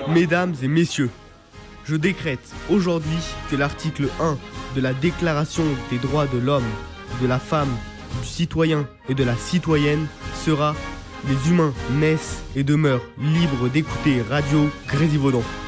Mesdames et messieurs, je décrète aujourd'hui que l'article 1 de la Déclaration des droits de l'homme, de la femme, du citoyen et de la citoyenne sera: les humains naissent et demeurent libres d'écouter Radio Grésivaudan.